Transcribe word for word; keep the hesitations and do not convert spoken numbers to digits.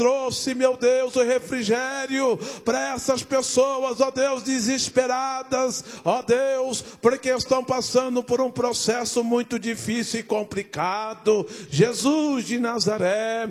trouxe, meu Deus, o refrigério para essas pessoas, ó Deus, desesperadas, ó Deus, porque estão passando por um processo muito difícil e complicado. Jesus de Nazaré,